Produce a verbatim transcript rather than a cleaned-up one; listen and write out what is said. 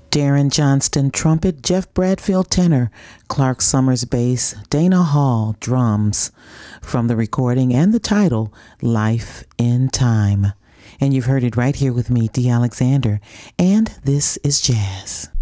Darren Johnston trumpet, Jeff Bradfield tenor, Clark Summers bass, Dana Hall drums, from the recording and the title, Life in Time. And you've heard it right here with me, Dee Alexander, and this is jazz.